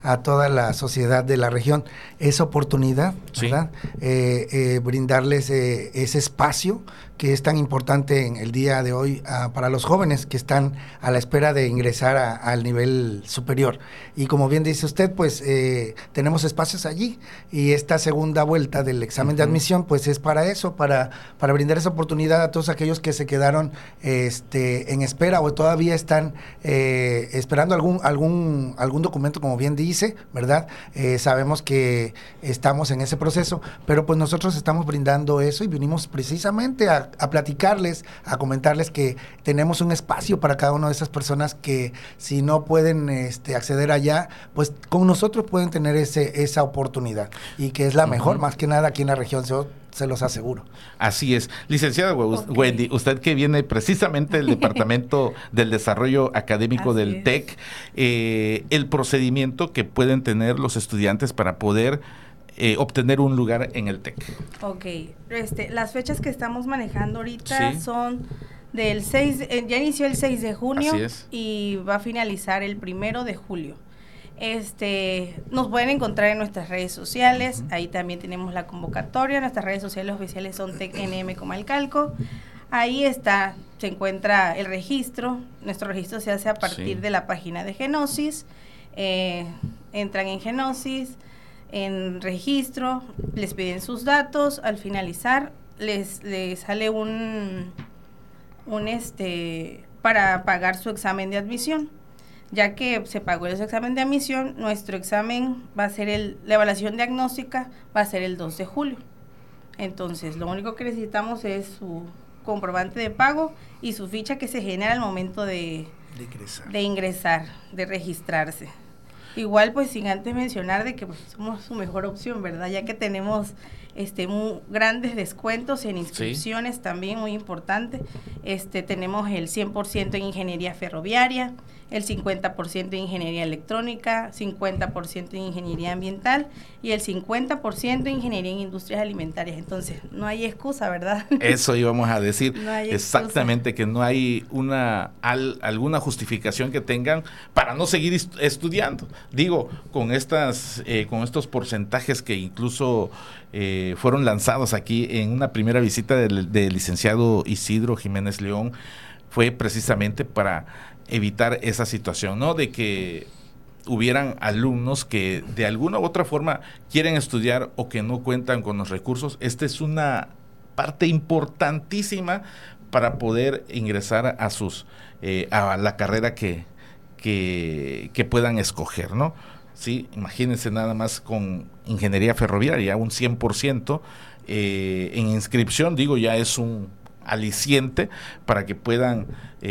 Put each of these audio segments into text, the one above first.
a toda la sociedad de la región esa oportunidad, ¿verdad? Brindarles ese espacio que es tan importante en el día de hoy para los jóvenes que están a la espera de ingresar al nivel superior. Y como bien dice usted, pues tenemos espacios allí, y esta segunda vuelta del examen de admisión pues es para eso, para brindar esa oportunidad a todos aquellos que se quedaron en espera o todavía están esperando algún documento, como bien dice, ¿verdad? Sabemos que estamos en ese proceso, pero pues nosotros estamos brindando eso y vinimos precisamente a platicarles, a comentarles que tenemos un espacio para cada una de esas personas que si no pueden acceder allá, pues con nosotros pueden tener esa oportunidad, y que es la mejor, más que nada aquí en la región, se los aseguro. Así es. Licenciada Wendy, usted que viene precisamente del Departamento del Desarrollo Académico del TEC, el procedimiento que pueden tener los estudiantes para poder obtener un lugar en el TEC. Ok, las fechas que estamos manejando ahorita son del 6, ya inició el 6 de junio y va a finalizar el 1 de julio. Nos pueden encontrar en nuestras redes sociales, ahí también tenemos la convocatoria, nuestras redes sociales oficiales son TECNM Comalcalco, ahí se encuentra el registro, nuestro registro se hace a partir de la página de Genosis, entran en Genosis, en registro, les piden sus datos, al finalizar les sale para pagar su examen de admisión. Ya que se pagó ese examen de admisión, nuestro examen va a ser la evaluación diagnóstica va a ser el 2 de julio. Entonces, lo único que necesitamos es su comprobante de pago y su ficha que se genera al momento de ingresar, de registrarse. Igual, pues, sin antes mencionar de que pues, somos su mejor opción, ¿verdad? Ya que tenemos muy grandes descuentos en inscripciones, también muy importante. Tenemos el 100% en ingeniería ferroviaria, el 50% en ingeniería electrónica, 50% en ingeniería ambiental y el 50% en ingeniería en industrias alimentarias. Entonces, no hay excusa, ¿verdad? Eso íbamos a decir, no exactamente, que no hay alguna justificación que tengan para no seguir estudiando. Digo, con estos porcentajes que incluso fueron lanzados aquí en una primera visita del licenciado Isidro Jiménez León, fue precisamente para evitar esa situación, ¿no? De que hubieran alumnos que de alguna u otra forma quieren estudiar o que no cuentan con los recursos. Esta es una parte importantísima para poder ingresar a la carrera que puedan escoger, ¿no? Sí, imagínense nada más con ingeniería ferroviaria, un 100% en inscripción, digo, ya es un aliciente para que puedan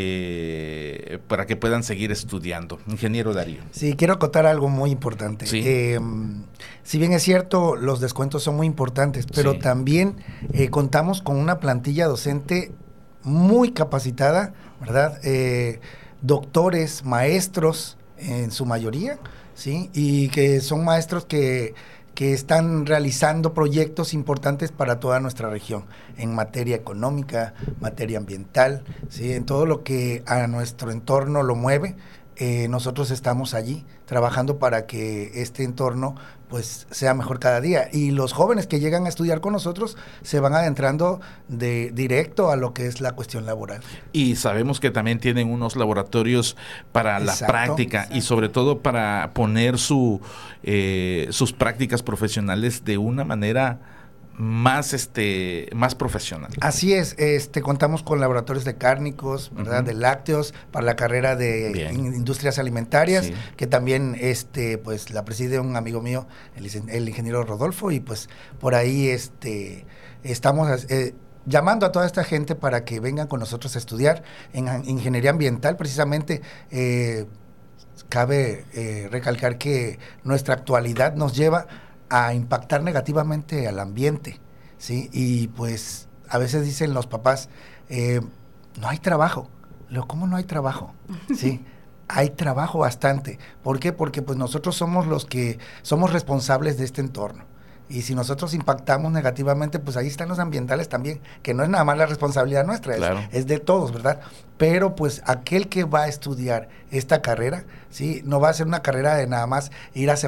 seguir estudiando. Ingeniero Darío. Sí, quiero acotar algo muy importante. Si bien es cierto, los descuentos son muy importantes, pero también contamos con una plantilla docente muy capacitada, ¿verdad? Doctores, maestros en su mayoría, ¿sí? Y que son maestros que están realizando proyectos importantes para toda nuestra región, en materia económica, materia ambiental, ¿sí? En todo lo que a nuestro entorno lo mueve, nosotros estamos allí trabajando para que este entorno pues sea mejor cada día, y los jóvenes que llegan a estudiar con nosotros se van adentrando directo a lo que es la cuestión laboral. Y sabemos que también tienen unos laboratorios para la práctica y sobre todo para poner sus prácticas profesionales de una manera más profesional. Así es, contamos con laboratorios de cárnicos, ¿verdad? De lácteos para la carrera de industrias alimentarias, que también pues la preside un amigo mío, el ingeniero Rodolfo, y pues por ahí estamos llamando a toda esta gente para que vengan con nosotros a estudiar en ingeniería ambiental. Precisamente cabe recalcar que nuestra actualidad nos lleva a impactar negativamente al ambiente, ¿sí? Y pues a veces dicen los papás, no hay trabajo. ¿Cómo no hay trabajo? Sí, hay trabajo bastante. ¿Por qué? Porque pues nosotros somos los que somos responsables de este entorno. Y si nosotros impactamos negativamente, pues ahí están los ambientales también, que no es nada más la responsabilidad nuestra, es de todos, ¿verdad? Pero pues aquel que va a estudiar esta carrera, ¿sí? No va a ser una carrera de nada más ir a